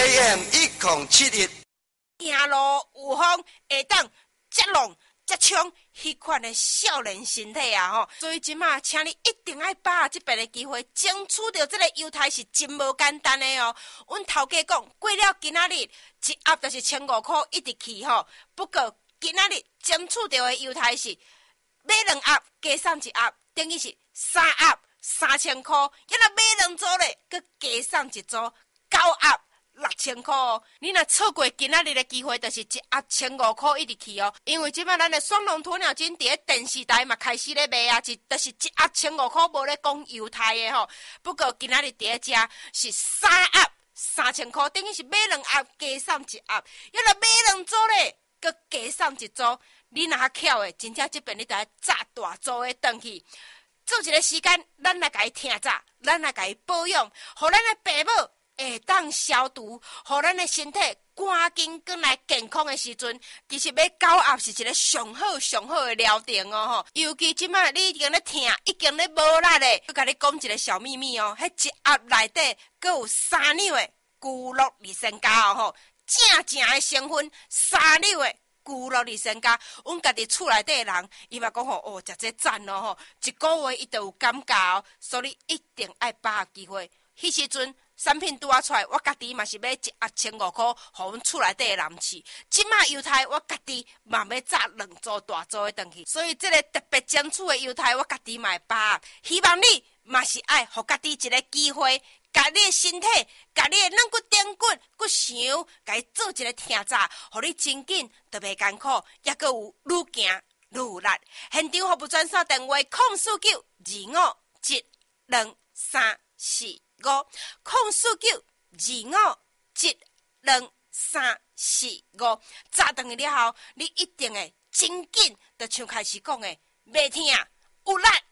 AM 1071， 行路有风，会当接浪接冲迄款的少年身体啊吼！所以今仔，请你一定要把握这边的机会，争取到这个优待是真无简单的哦。阮头家讲，过了今仔日一盒就是1500块一直去吼。不过今仔日争取到的优待是买2盒加送1盒，等于是3盒3000块。要若买2组咧，佮加送1组9盒。6000块哦，你若错过今仔日的机会，就是1盒1500块一直去哦。因为即摆咱的双龙鸵鸟精伫咧电视台嘛开始咧卖啊，就是1盒1500块，无咧讲犹太的吼。不过今仔日伫咧食是3盒3000块，等于是买2盒加送1盒。要若买2组咧，佮加送1组，你若较巧的，真正即边你得炸大组的转去。做一个时间，咱来甲伊听炸，咱来甲伊保养，互咱的爸母会当消毒，互咱的身体赶紧转来健康的时阵，其实买9盒是一个上好的疗程哦吼。尤其即摆你已经咧听，已经咧无力咧，我甲你讲一个小秘密哦，迄1盒内底阁有3两的居乐利参加哦吼，正的成分3两的居乐利参加，阮家己厝内底的人，伊嘛讲吼，哦，食这赞哦吼，一个月伊就有感觉哦，所以一定爱把握机会。迄时阵产品拄啊出来，我家己嘛是要1盒1500块，互阮厝内底的人饲。即马犹太我家己嘛要炸2组大组的转去，所以这个特别争取的犹太我家己嘛会把握。希望你嘛是爱互家己一个机会，甲你的身体，甲你的软骨顶骨骨想，甲伊做一个听炸，互你真紧就袂艰苦，抑阁有愈行愈有力。现场服务专线电话：049-25-12345。049-25-12345，炸断去了后，你一定会真紧，就像开始讲的，袂疼有力。